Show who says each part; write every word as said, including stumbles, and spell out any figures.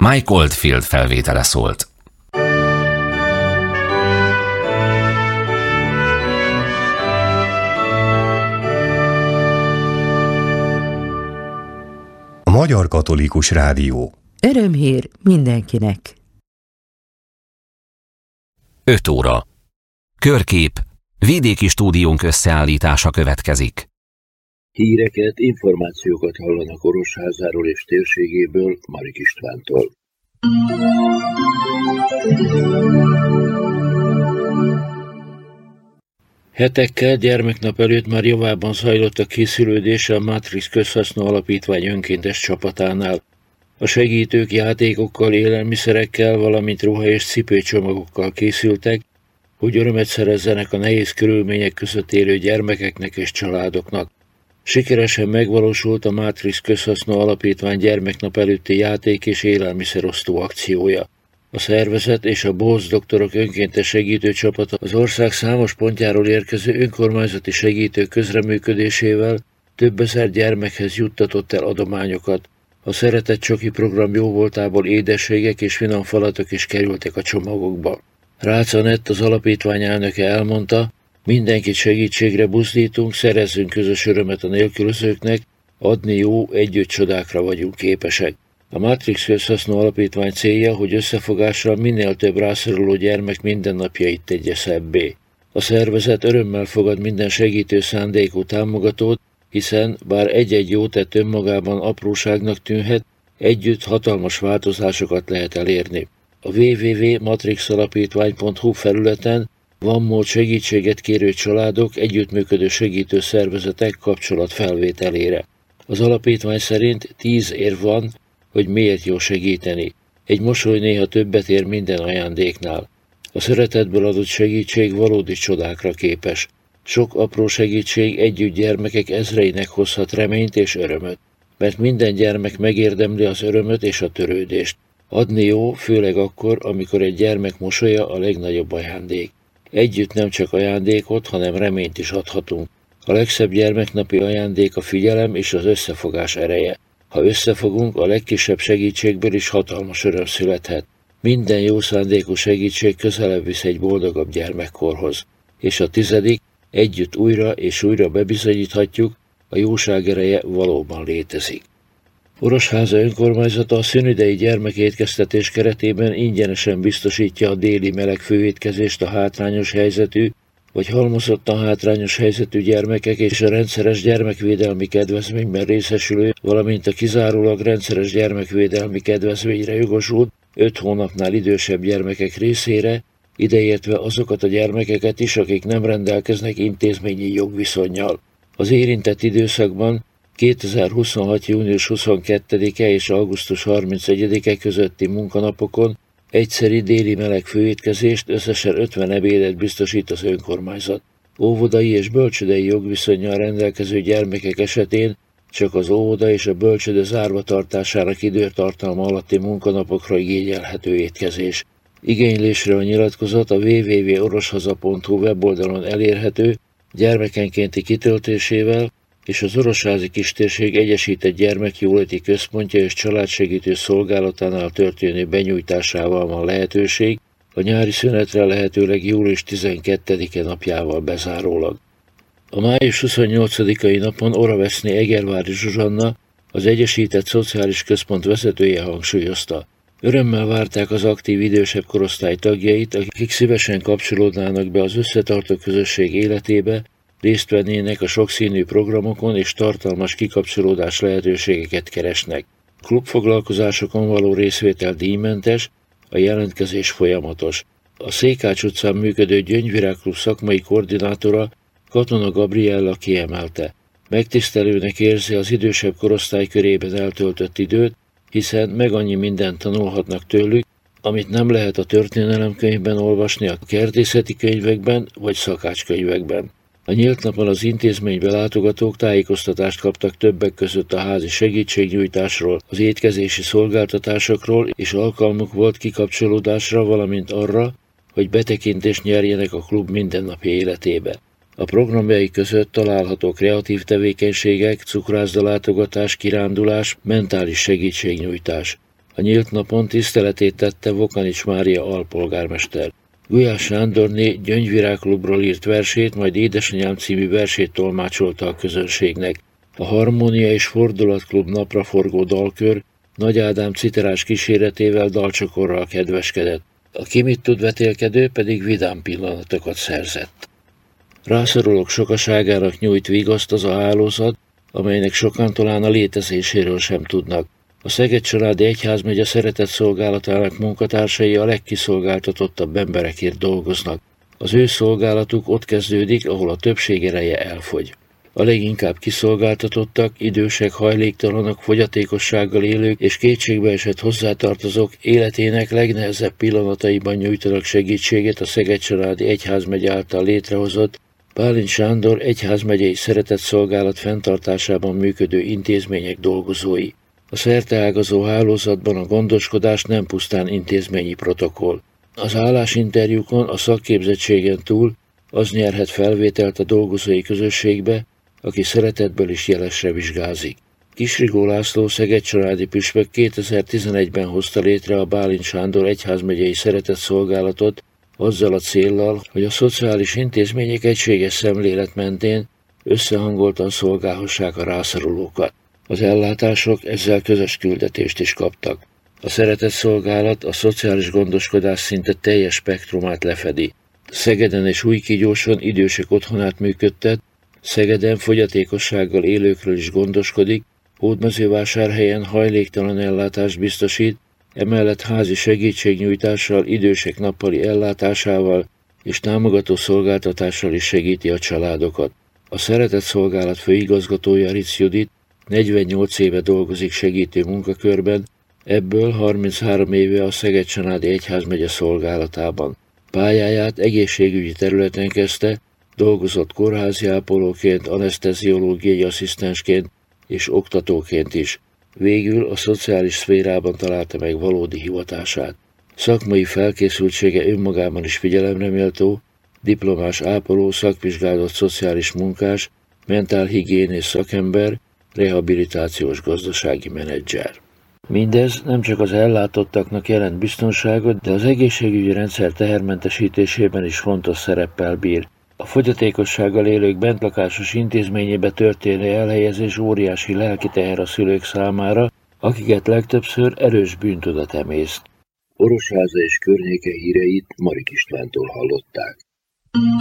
Speaker 1: Mike Oldfield felvétele szólt.
Speaker 2: A Magyar Katolikus Rádió.
Speaker 3: Örömhír mindenkinek.
Speaker 1: öt óra. Körkép. Vidéki stúdiónk összeállítása következik.
Speaker 4: Híreket, információkat hallanak Orosházáról és térségéből Marik Istvántól. Hetekkel gyermeknap előtt már javában zajlott a készülődés a Matrix Közhasznú Alapítvány önkéntes csapatánál. A segítők játékokkal, élelmiszerekkel, valamint ruha- és cipőcsomagokkal készültek, hogy örömet szerezzenek a nehéz körülmények között élő gyermekeknek és családoknak. Sikeresen megvalósult a Matrix Közhasznú Alapítvány gyermeknap előtti játék és élelmiszerosztó akciója. A szervezet és a Bósz doktorok önkéntes segítőcsapata az ország számos pontjáról érkező önkormányzati segítők közreműködésével több ezer gyermekhez juttatott el adományokat. A Szeretett Csoki program jóvoltából édességek és finom falatok is kerültek a csomagokba. Rácz Anett, az alapítvány elnöke elmondta, mindenkit segítségre buzdítunk, szerezzünk közös örömet a nélkülözőknek, adni jó, együtt csodákra vagyunk képesek. A Matrix Közhasznú Alapítvány célja, hogy összefogással minél több rászoruló gyermek mindennapjait tegye szebbé. A szervezet örömmel fogad minden segítő szándékú támogatót, hiszen bár egy-egy jó tett önmagában apróságnak tűnhet, együtt hatalmas változásokat lehet elérni. A double-u double-u double-u pont matrix alapítvány pont hu felületen van mód segítséget kérő családok, együttműködő segítő szervezetek kapcsolatfelvételére. Az alapítvány szerint tíz érv van, hogy miért jó segíteni. Egy mosoly néha többet ér minden ajándéknál. A szeretetből adott segítség valódi csodákra képes. Sok apró segítség együtt gyermekek ezreinek hozhat reményt és örömöt. Mert minden gyermek megérdemli az örömöt és a törődést. Adni jó, főleg akkor, amikor egy gyermek mosolya a legnagyobb ajándék. Együtt nem csak ajándékot, hanem reményt is adhatunk. A legszebb gyermeknapi ajándék a figyelem és az összefogás ereje. Ha összefogunk, a legkisebb segítségből is hatalmas öröm születhet. Minden jó szándékú segítség közelebb visz egy boldogabb gyermekkorhoz. És a tizedik, együtt újra és újra bebizonyíthatjuk, a jóság ereje valóban létezik. Orosháza önkormányzata a szünidei gyermekétkeztetés keretében ingyenesen biztosítja a déli meleg főétkezést a hátrányos helyzetű vagy halmozottan hátrányos helyzetű gyermekek és a rendszeres gyermekvédelmi kedvezményben részesülő, valamint a kizárólag rendszeres gyermekvédelmi kedvezményre jogosult öt hónapnál idősebb gyermekek részére, ideértve azokat a gyermekeket is, akik nem rendelkeznek intézményi jogviszonnyal. Az érintett időszakban kétezer-huszonhat. június huszonkettedike és augusztus harmincegyedike közötti munkanapokon egyszeri déli meleg főétkezést, összesen ötven ebédet biztosít az önkormányzat. Óvodai és bölcsődei jogviszonnyal rendelkező gyermekek esetén csak az óvoda és a bölcsőde zárva tartásának időtartalma alatti munkanapokra igényelhető étkezés. Igénylésre a nyilatkozat a double-u double-u double-u pont oroshaza pont hu weboldalon elérhető, gyermekenkénti kitöltésével, és az Orosházi Kistérség Egyesített Gyermekjóléti Központja és Családsegítő Szolgálatánál történő benyújtásával van lehetőség, a nyári szünetre lehetőleg július tizenkettedike napjával bezárólag. A május huszonnyolcadikai napon Oraveszné Egervári Zsuzsanna, az Egyesített Szociális Központ vezetője hangsúlyozta. Örömmel várták az aktív idősebb korosztály tagjait, akik szívesen kapcsolódnának be az összetartó közösség életébe, részt vennének a sokszínű programokon és tartalmas kikapcsolódás lehetőségeket keresnek. Klubfoglalkozásokon való részvétel díjmentes, a jelentkezés folyamatos. A Székács utcán működő Gyöngyvirág Klub szakmai koordinátora, Katona Gabriella kiemelte. Megtisztelőnek érzi az idősebb korosztály körében eltöltött időt, hiszen meg annyi mindent tanulhatnak tőlük, amit nem lehet a történelemkönyvben olvasni, a kertészeti könyvekben vagy szakácskönyvekben. A nyílt napon az intézménybe látogatók tájékoztatást kaptak többek között a házi segítségnyújtásról, az étkezési szolgáltatásokról, és alkalmuk volt kikapcsolódásra, valamint arra, hogy betekintést nyerjenek a klub mindennapi életébe. A programjai között található kreatív tevékenységek, cukrászdalátogatás, kirándulás, mentális segítségnyújtás. A nyílt napon tiszteletét tette Vokanics Mária alpolgármester. Gulyás Sándorné Gyöngyvirágklubról írt versét, majd Édesanyám című versét tolmácsolta a közönségnek. A Harmónia és Fordulatklub napraforgó dalkör Nagy Ádám citerás kíséretével dalcsokorral kedveskedett. A ki mit tud vetélkedő pedig vidám pillanatokat szerzett. Rászorulók sokaságának nyújt vigaszt az a hálózat, amelynek sokan talán a létezéséről sem tudnak. A Szeged Családi Egyházmegye szeretett szolgálatának munkatársai a legkiszolgáltatottabb emberekért dolgoznak. Az ő szolgálatuk ott kezdődik, ahol a többség ereje elfogy. A leginkább kiszolgáltatottak, idősek, hajléktalanok, fogyatékossággal élők és kétségbeesett hozzátartozók életének legnehezebb pillanataiban nyújtanak segítséget a Szeged Családi Egyházmegye által létrehozott Bálint Sándor egyházmegyei szeretett szolgálat fenntartásában működő intézmények dolgozói. A szerteágazó hálózatban a gondoskodás nem pusztán intézményi protokoll. Az állásinterjúkon a szakképzettségen túl az nyerhet felvételt a dolgozói közösségbe, aki szeretetből is jelesre vizsgázik. Kisrigó László Szeged családi püspök kétezer-tizenegyben hozta létre a Bálint Sándor egyházmegyei szeretett szolgálatot azzal a céllal, hogy a szociális intézmények egységes szemlélet mentén összehangoltan szolgálhassák a rászorulókat. Az ellátások ezzel közös küldetést is kaptak. A szeretett szolgálat a szociális gondoskodás szinte teljes spektrumát lefedi. Szegeden és Újkígyóson idősek otthonát működtet, Szegeden fogyatékossággal élőkről is gondoskodik, Hódmezővásárhelyen hajléktalan ellátást biztosít, emellett házi segítségnyújtással, idősek nappali ellátásával és támogató szolgáltatással is segíti a családokat. A szeretett szolgálat főigazgatója Ritz Judit negyvennyolc éve dolgozik segítő munkakörben, ebből harminchárom éve a Szeged Családi Egyházmegye szolgálatában. Pályáját egészségügyi területen kezdte, dolgozott kórházi ápolóként, aneszteziológiai asszisztensként és oktatóként is. Végül a szociális szférában találta meg valódi hivatását. Szakmai felkészültsége önmagában is figyelemre méltó, diplomás ápoló, szakvizsgázott szociális munkás, mentálhigiénés szakember, rehabilitációs gazdasági menedzser. Mindez nem csak az ellátottaknak jelent biztonságot, de az egészségügyi rendszer tehermentesítésében is fontos szereppel bír. A fogyatékossággal élők bentlakásos intézményébe történő elhelyezés óriási lelki teher a szülők számára, akiket legtöbbször erős bűntudat emészt. Orosháza és környéke híreit Marik Istvántól hallották.